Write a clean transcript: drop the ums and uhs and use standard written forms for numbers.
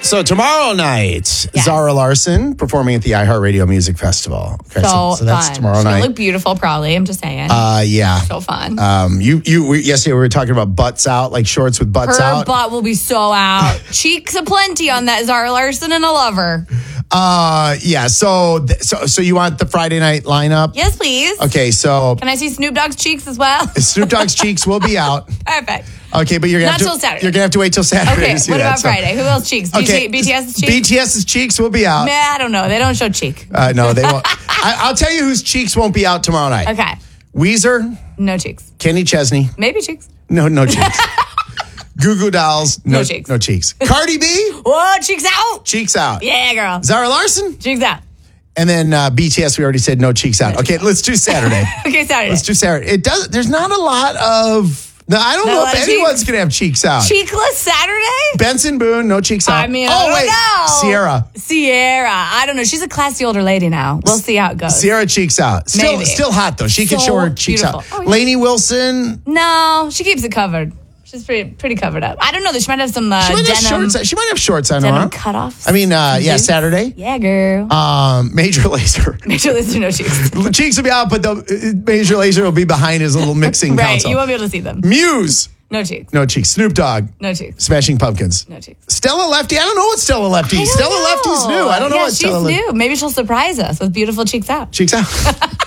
So tomorrow night, Zara Larson performing at the iHeartRadio Music Festival. Okay, so that's fun. tomorrow She's night. gonna look beautiful, probably. I'm just saying. Yeah. So fun. Yesterday we were talking about butts out, like shorts with butts Her out. butt will be so out. Cheeks aplenty on that Zara Larson, and I love her. Yeah. So you want the Friday night lineup? Yes, please. Okay. So Can I see Snoop Dogg's cheeks as well? Snoop Dogg's cheeks will be out. Perfect. Okay, but you're gonna Not have to, till Saturday. You're gonna have to wait till Saturday Okay, to see what that. about Friday? Who else cheeks? Okay, BTS's cheeks? BTS's cheeks will be out. Nah, I don't know. They don't show cheek. No, they won't. I'll tell you whose cheeks won't be out tomorrow night. Okay. Weezer, No cheeks. Kenny Chesney. Maybe cheeks. No cheeks. Goo Goo Dolls. No cheeks. No cheeks. Cardi B. Whoa, cheeks out. Cheeks out. Yeah, girl. Zara Larson. Cheeks out. And then BTS, we already said no cheeks out. Okay, let's do Saturday. Okay, Saturday. Let's do Saturday. There's not a lot of... No, I don't know if anyone's going to have cheeks out. Cheekless Saturday? Benson Boone, no cheeks out. I mean, I don't know. Sierra. I don't know. She's a classy older lady now. We'll see how it goes. Sierra cheeks out. Still hot, though. She can show her cheeks beautiful. out. Oh, yeah. Lainey Wilson. No, she keeps it covered. She's pretty covered up. I don't know. She might have some She might denim. she might have shorts on Denim her. cutoffs. I mean, Saturday. Yeah, girl. Major Lazer. Major Lazer, no cheeks. Cheeks will be out, but the Major Lazer will be behind his little mixing Right, console. you won't be able to see them. Muse. No cheeks. No cheeks. Snoop Dogg. No cheeks. Smashing Pumpkins. No cheeks. Stella Lefty. I don't know what Stella Lefty. Stella Lefty's new. I don't know what Stella Lefty. She's new. Maybe she'll surprise us with beautiful cheeks out. Cheeks out.